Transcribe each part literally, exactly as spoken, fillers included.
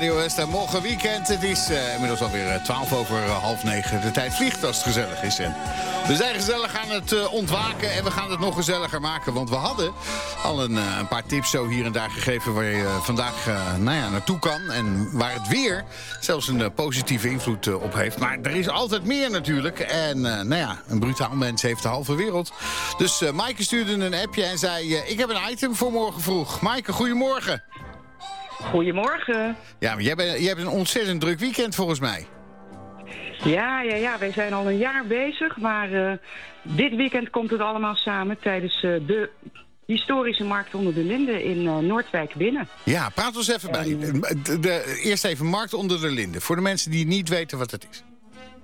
Radio West en morgen weekend. Het is uh, inmiddels alweer twaalf over uh, half negen. De tijd vliegt als het gezellig is. En we zijn gezellig aan het uh, ontwaken en we gaan het nog gezelliger maken. Want we hadden al een, uh, een paar tips zo hier en daar gegeven waar je uh, vandaag uh, nou ja, naartoe kan. En waar het weer zelfs een uh, positieve invloed uh, op heeft. Maar er is altijd meer natuurlijk. En uh, nou ja, een brutaal mens heeft de halve wereld. Dus uh, Maaike stuurde een appje en zei... Uh, ik heb een item voor morgen vroeg. Maaike, goedemorgen. Goedemorgen. Ja, maar jij, bent, jij hebt een ontzettend druk weekend volgens mij. Ja, ja, ja. Wij zijn al een jaar bezig, maar uh, dit weekend komt het allemaal samen tijdens uh, de historische Markt onder de Linden in uh, Noordwijk binnen. Ja, praat ons even bij. De, de, eerst even Markt onder de Linden, voor de mensen die niet weten wat het is.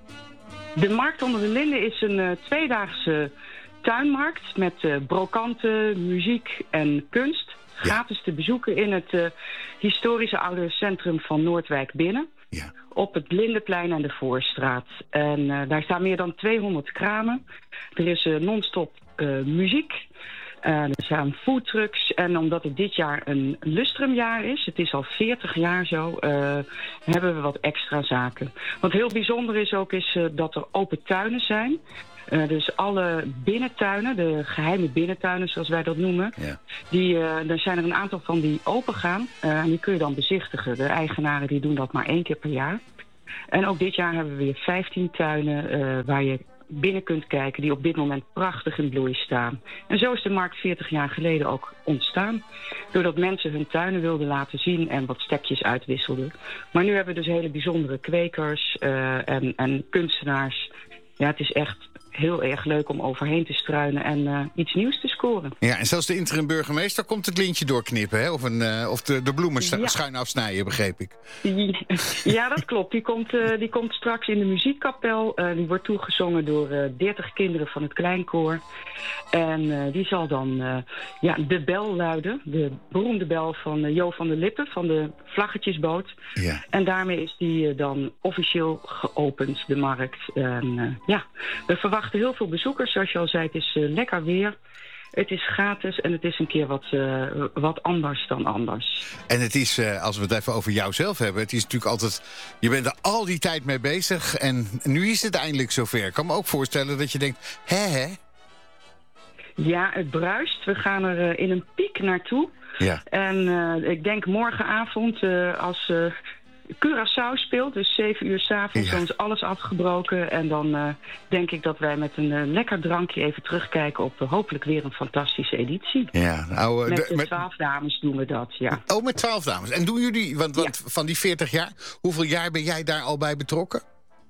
De Markt onder de Linden is een uh, tweedaagse tuinmarkt met uh, brokanten, muziek en kunst. Gratis ja. te bezoeken in het uh, historische oude centrum van Noordwijk binnen. Ja. Op het Lindenplein en de Voorstraat. En uh, daar staan meer dan tweehonderd kramen. Er is uh, non-stop uh, muziek. Uh, er staan foodtrucks. En omdat het dit jaar een lustrumjaar is, het is al veertig jaar zo, uh, hebben we wat extra zaken. Wat heel bijzonder is ook, is uh, dat er open tuinen zijn. Uh, dus alle binnentuinen, de geheime binnentuinen zoals wij dat noemen, ja. die, uh, er zijn er een aantal van die open gaan. Uh, en die kun je dan bezichtigen. De eigenaren die doen dat maar één keer per jaar. En ook dit jaar hebben we weer vijftien tuinen uh, waar je binnen kunt kijken, die op dit moment prachtig in bloei staan. En zo is de markt veertig jaar geleden ook ontstaan. Doordat mensen hun tuinen wilden laten zien en wat stekjes uitwisselden. Maar nu hebben we dus hele bijzondere kwekers uh, en, en kunstenaars. Ja, het is echt heel erg leuk om overheen te struinen en uh, iets nieuws te scoren. Ja, en zelfs de interim burgemeester komt het lintje doorknippen, hè? Of, een, uh, of de, de bloemen ja. schuin afsnijden, begreep ik. Ja, dat klopt. Die komt, uh, die komt straks in de muziekkapel. Uh, die wordt toegezongen door uh, dertig kinderen van het kleinkoor. En uh, die zal dan uh, ja, de bel luiden. De beroemde bel van uh, Jo van der Lippen, van de Vlaggetjesboot. Ja. En daarmee is die uh, dan officieel geopend, de markt. En uh, ja, we verwachten heel veel bezoekers. Zoals je al zei, het is uh, lekker weer. Het is gratis en het is een keer wat, uh, wat anders dan anders. En het is, uh, als we het even over jouzelf hebben... het is natuurlijk altijd... je bent er al die tijd mee bezig en nu is het eindelijk zover. Ik kan me ook voorstellen dat je denkt... hè, hè? Ja, het bruist. We gaan er uh, in een piek naartoe. Ja. En uh, ik denk morgenavond uh, als... Uh, Curaçao speelt, dus zeven uur 's avonds, ja. dan is alles afgebroken. En dan uh, denk ik dat wij met een uh, lekker drankje even terugkijken op uh, hopelijk weer een fantastische editie. Ja, nou, uh, met de, de twaalf met... dames doen we dat, ja. Oh, met twaalf dames. En doen jullie, want, want ja. van die veertig jaar, hoeveel jaar ben jij daar al bij betrokken?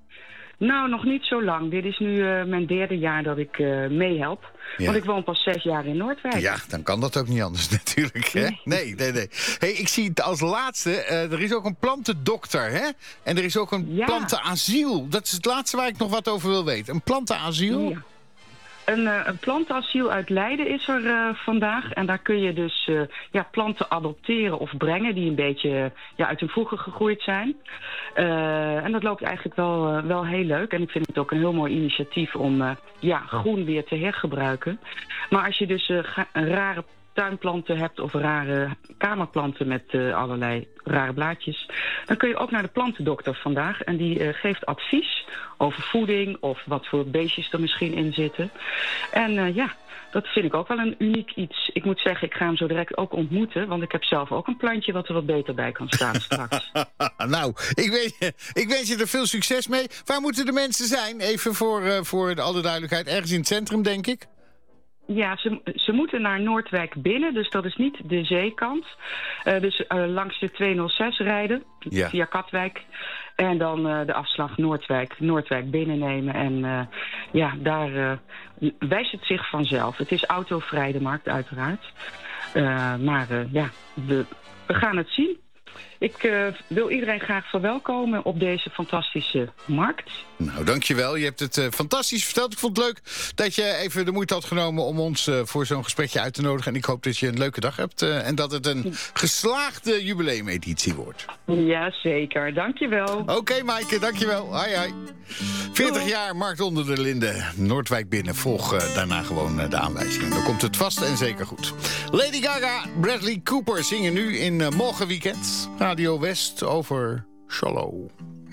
Nou, nog niet zo lang. Dit is nu uh, mijn derde jaar dat ik uh, meehelp. Ja. Want ik woon pas zes jaar in Noordwijk. Ja, dan kan dat ook niet anders natuurlijk. Hè? Nee, nee, nee. nee. Hey, ik zie het als laatste, uh, er is ook een plantendokter, hè? En er is ook een ja. plantenasiel. Dat is het laatste waar ik nog wat over wil weten. Een plantenasiel? Ja. Een, uh, een plantenasiel uit Leiden is er uh, vandaag. En daar kun je dus uh, ja, planten adopteren of brengen die een beetje uh, ja, uit hun voegen gegroeid zijn. Uh, en dat loopt eigenlijk wel, uh, wel heel leuk. En ik vind het ook een heel mooi initiatief om uh, ja, groen weer te hergebruiken. Maar als je dus uh, ga- rare tuinplanten hebt of rare kamerplanten met uh, allerlei rare blaadjes, dan kun je ook naar de plantendokter vandaag. En die uh, geeft advies over voeding of wat voor beestjes er misschien in zitten. En uh, ja, dat vind ik ook wel een uniek iets. Ik moet zeggen, ik ga hem zo direct ook ontmoeten, want ik heb zelf ook een plantje wat er wat beter bij kan staan straks. Nou, ik wens, ik wens je er veel succes mee. Waar moeten de mensen zijn? Even voor, uh, voor de alle duidelijkheid. Ergens in het centrum, denk ik? Ja, ze, ze moeten naar Noordwijk binnen, dus dat is niet de zeekant. Uh, dus uh, langs de tweehonderdzes rijden, ja. via Katwijk. En dan uh, de afslag Noordwijk, Noordwijk binnennemen. En uh, ja, daar uh, wijst het zich vanzelf. Het is autovrij, de markt uiteraard. Uh, maar uh, ja, we, we gaan het zien. Ik uh, wil iedereen graag verwelkomen op deze fantastische markt. Nou, dankjewel. Je hebt het uh, fantastisch verteld. Ik vond het leuk dat je even de moeite had genomen om ons uh, voor zo'n gesprekje uit te nodigen. En ik hoop dat je een leuke dag hebt uh, en dat het een geslaagde jubileumeditie wordt. Ja, zeker. Dankjewel. Oké, okay, Maaike, dankjewel. Hoi, hoi. veertig jaar Markt onder de Linden. Noordwijk binnen. Volg uh, daarna gewoon uh, de aanwijzingen. Dan komt het vast en zeker goed. Lady Gaga, Bradley Cooper zingen nu in uh, morgen weekend. Radio West over Shallow.